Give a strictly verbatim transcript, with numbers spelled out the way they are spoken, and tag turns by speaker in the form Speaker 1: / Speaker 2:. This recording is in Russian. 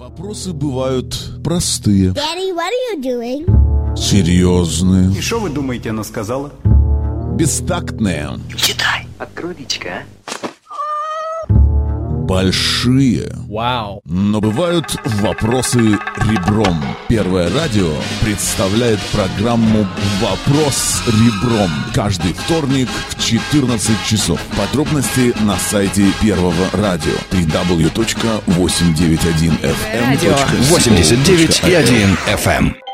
Speaker 1: Вопросы бывают простые.
Speaker 2: Daddy, what are you doing?
Speaker 1: Серьезные.
Speaker 3: И что вы думаете, она сказала?
Speaker 1: Бестактные.
Speaker 4: Читай. Открой личико,
Speaker 1: Большие.
Speaker 5: Вау.
Speaker 1: Но бывают вопросы ребром. Первое радио представляет программу «Вопрос ребром» каждый вторник в четырнадцать часов. Подробности на сайте Первого радио дабл ю дабл ю дабл ю точка восемьсот девяносто один эф эм точка си о
Speaker 6: восемьдесят девять и один эф эм.